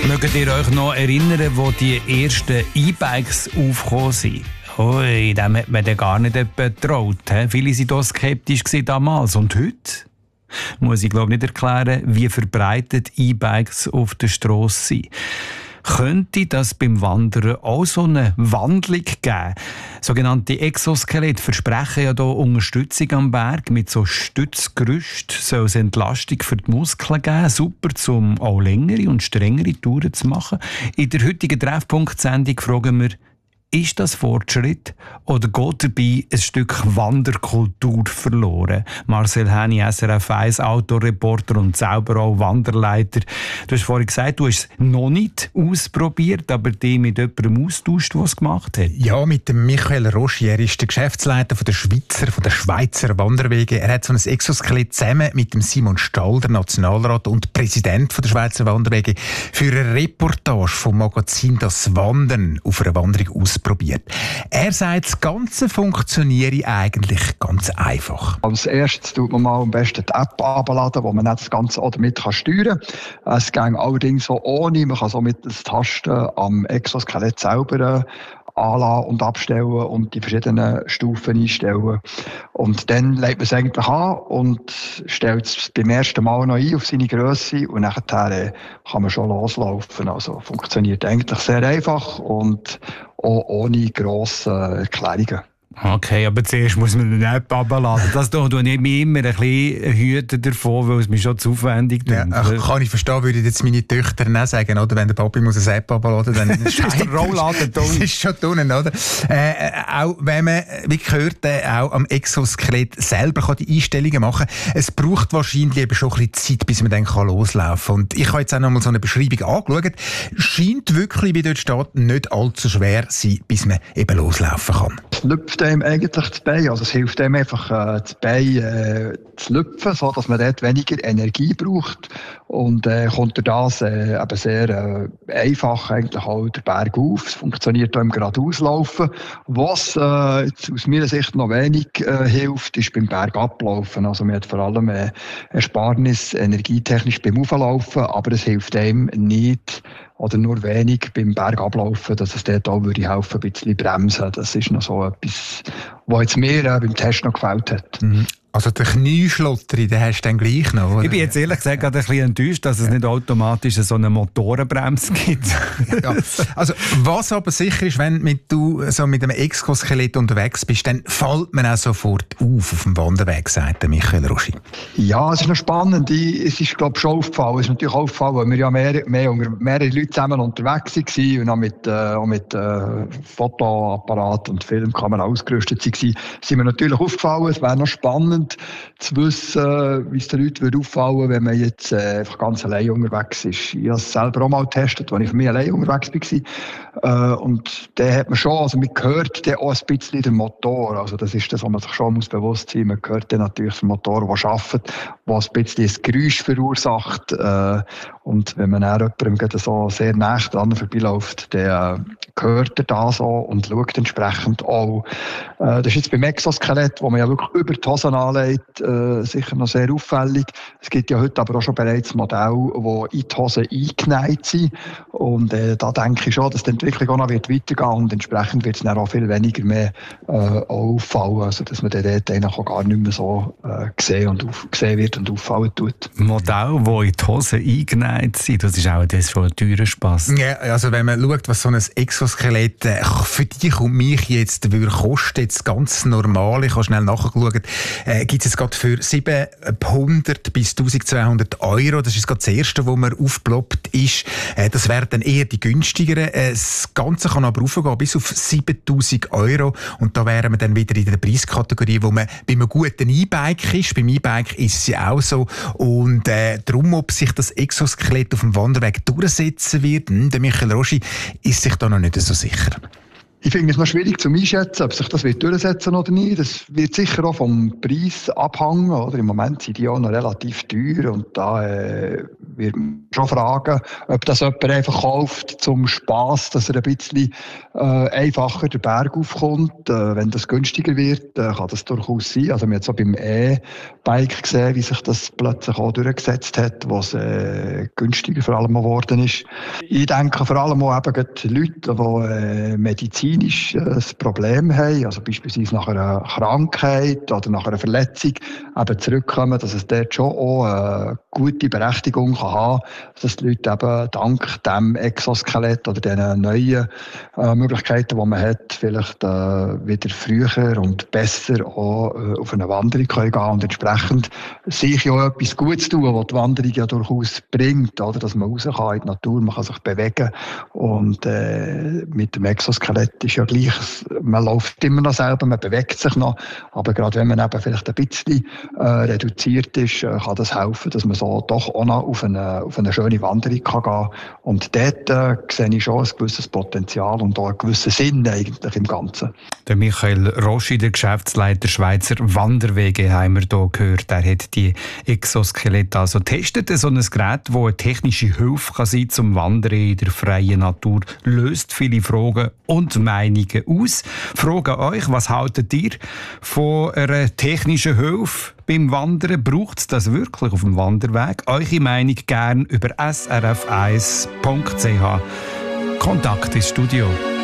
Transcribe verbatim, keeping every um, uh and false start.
Mögt ihr euch noch erinnern, wo die ersten E-Bikes aufgekommen sind? Ui, dem hat man dann gar nicht getraut. Viele waren da skeptisch damals. Und heute? Muss ich glaube nicht erklären, wie verbreitet E-Bikes auf der Strasse sind. Könnte das beim Wandern auch so eine Wandlung geben? Sogenannte Exoskelette versprechen ja hier Unterstützung am Berg. Mit so Stützgerüst soll es Entlastung für die Muskeln geben. Super, um auch längere und strengere Touren zu machen. In der heutigen Treffpunkt-Sendung fragen wir, ist das Fortschritt oder geht dabei ein Stück Wanderkultur verloren? Marcel Häni, S R F eins Autoreporter und selber auch Wanderleiter. Du hast vorhin gesagt, du hast es noch nicht ausprobiert, aber dich mit jemandem austauscht, der es gemacht hat. Ja, mit dem Michael Roschi. Er ist der Geschäftsleiter von der Schweizer, von der Schweizer Wanderwege. Er hat so ein Exoskelett zusammen mit dem Simon Stahl, der Nationalrat und Präsident von der Schweizer Wanderwege, für eine Reportage vom Magazin «Das Wandern» auf einer Wanderung ausprobiert. Probiert. Er sagt, das Ganze funktioniere eigentlich ganz einfach. Als erstes tut man mal am besten die App abladen, wo man das Ganze auch damit steuern kann. Es geht allerdings so ohne. Man kann so mit den Tasten am Exoskelett selber anlassen und abstellen und die verschiedenen Stufen einstellen. Und dann legt man es eigentlich an und stellt es beim ersten Mal noch ein auf seine Grösse und nachher kann man schon loslaufen. Also funktioniert eigentlich sehr einfach und auch ohne grosse Erklärungen. Okay, aber zuerst muss man eine App abladen. Das tue ich mich immer ein bisschen hüten davon, weil es mir schon zu aufwendig ja, ach, kann ich verstehen, würde jetzt meine Töchter auch sagen, oder? Wenn der Papi muss eine App abladen, dann ist der Rollladen drin. Das ist schon drin, oder? Äh, auch wenn man, wie gehört, äh, auch am Exoskelett selber kann die Einstellungen machen kann. Es braucht wahrscheinlich eben schon ein bisschen Zeit, bis man dann kann loslaufen kann. Und ich habe jetzt auch noch mal so eine Beschreibung angeschaut. Scheint wirklich, wie dort steht, nicht allzu schwer sein, bis man eben loslaufen kann. Es lüpft einem eigentlich das Bein. Also es hilft einem einfach, äh, das Bein äh, zu lüpfen, so dass man dort weniger Energie braucht. Und äh, kommt durch das äh, eben sehr äh, einfach eigentlich auch der Berg auf. Es funktioniert auch im Gradauslaufen. Was äh, jetzt aus meiner Sicht noch wenig äh, hilft, ist beim Bergablaufen. Also man hat vor allem äh, Ersparnis energietechnisch beim Auflaufen, aber es hilft einem nicht, oder nur wenig beim Bergablaufen, dass es dort auch würde helfen, ein bisschen bremsen. Das ist noch so etwas, was jetzt mir äh, beim Test noch gefällt hat. Mhm. Also den Knieschlotter, den hast du dann gleich noch, oder? Ich bin jetzt ehrlich gesagt gerade ein bisschen enttäuscht, dass es ja nicht automatisch so eine Motorenbremse gibt. Ja. Also was aber sicher ist, wenn mit du so mit einem Exoskelett unterwegs bist, dann fällt man auch sofort auf auf dem Wanderweg, sagt der Michael Roschi. Ja, es ist noch spannend. Ich, es ist glaube ich schon aufgefallen. Es ist natürlich aufgefallen, weil wir ja mehr, mehr, mehrere Leute zusammen unterwegs waren und auch mit, äh, auch mit äh, Fotoapparat und Filmkamera ausgerüstet waren, sind wir natürlich aufgefallen. Es wäre noch spannend zu wissen, wie es den Leuten auffallen würde, wenn man jetzt äh, einfach ganz allein unterwegs ist. Ich habe es selber auch mal getestet, als ich für mich allein unterwegs war. Äh, und da hat man schon, also man hört dann auch ein bisschen den Motor. Also das ist das, was man sich schon muss bewusst sein muss. Man hört dann natürlich den Motor, der arbeitet, der ein bisschen ein Geräusch verursacht. Äh, und wenn man dann jemandem so sehr nah dran vorbeiläuft, dann äh, hört er das auch und schaut entsprechend auch. Äh, das ist jetzt beim Exoskelett, wo man ja wirklich über die Hosen anlegt, äh, sicher noch sehr auffällig. Es gibt ja heute aber auch schon bereits Modelle, die in die Hose eingenäht sind. Und äh, da denke ich schon, dass die Entwicklung auch noch wird weitergehen und entsprechend wird es dann auch viel weniger mehr äh, auffallen. Also dass man dann dort eigentlich auch gar nicht mehr so äh, gesehen, und auf, gesehen wird und auffallen tut. Modelle, die in die Hose eingenäht sind, das ist auch das von einem teuren Spass. Ja, also wenn man schaut, was so ein Exoskelett äh, für dich und mich jetzt würde kosten, jetzt ganz normal, ich habe schnell nachgeschaut, äh, gibt es gerade für siebenhundert bis eintausendzweihundert Euro. Das ist gerade das erste, wo man aufgeploppt ist. Äh, das wären dann eher die günstigeren. Äh, das Ganze kann aber raufgehen bis auf siebentausend Euro. Und da wären wir dann wieder in der Preiskategorie, wo man bei einem guten E-Bike ist. Beim E-Bike ist es ja auch so. Und äh, darum, ob sich das Exoskelett auf dem Wanderweg durchsetzen wird, hm, der Michael Roschi ist sich da noch nicht so sicher. Ich finde es noch schwierig zu einschätzen, ob sich das wird durchsetzen oder nicht. Das wird sicher auch vom Preis abhängen. Oder? Im Moment sind die auch noch relativ teuer und da äh, wird man schon fragen, ob das jemand einfach kauft zum Spass, dass er ein bisschen äh, einfacher den Berg aufkommt. Äh, wenn das günstiger wird, äh, kann das durchaus sein. Also wir haben jetzt auch beim E-Bike gesehen, wie sich das plötzlich auch durchgesetzt hat, wo es äh, günstiger vor allem geworden ist. Ich denke vor allem auch eben die Leute, die äh, Medizin ein Problem haben, also beispielsweise nach einer Krankheit oder nach einer Verletzung eben zurückkommen, dass es dort schon auch eine gute Berechtigung kann haben, dass die Leute eben dank dem Exoskelett oder den neuen äh, Möglichkeiten, die man hat, vielleicht äh, wieder früher und besser auch äh, auf eine Wanderung können gehen und entsprechend sich ja etwas Gutes tun, was die Wanderung ja durchaus bringt, oder? Dass man raus kann in die Natur, man kann sich bewegen und äh, mit dem Exoskelett ist ja gleich, man läuft immer noch selber, man bewegt sich noch, aber gerade wenn man eben vielleicht ein bisschen äh, reduziert ist, äh, kann das helfen, dass man so doch auch noch auf eine, auf eine schöne Wanderung kann gehen. Und dort äh, sehe ich schon ein gewisses Potenzial und auch einen gewissen Sinn eigentlich im Ganzen. Der Michael Roschi, der Geschäftsleiter Schweizer Wanderwege, haben wir hier gehört. Er hat die Exoskelette also getestet. So ein Gerät, das eine technische Hilfe kann sein zum Wandern in der freien Natur, löst viele Fragen und Meinungen aus. Frage euch, was haltet ihr von einer technischen Hilfe beim Wandern? Braucht es das wirklich auf dem Wanderweg? Eure Meinung gerne über s r f eins punkt c h. Kontakt ins Studio.